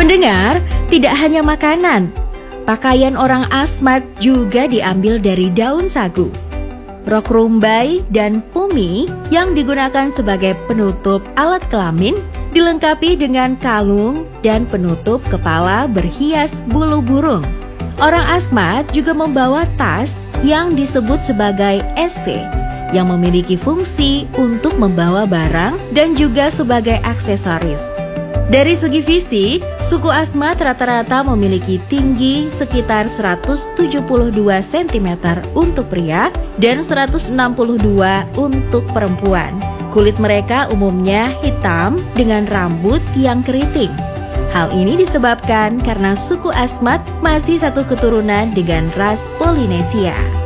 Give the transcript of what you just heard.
Pendengar, tidak hanya makanan, pakaian orang Asmat juga diambil dari daun sagu. Rok rumbai dan pumi yang digunakan sebagai penutup alat kelamin dilengkapi dengan kalung dan penutup kepala berhias bulu burung. Orang Asmat juga membawa tas yang disebut sebagai ese yang memiliki fungsi untuk membawa barang dan juga sebagai aksesoris. Dari segi fisik, suku Asmat rata-rata memiliki tinggi sekitar 172 cm untuk pria dan 162 untuk perempuan. Kulit mereka umumnya hitam dengan rambut yang keriting. Hal ini disebabkan karena suku Asmat masih satu keturunan dengan ras Polinesia.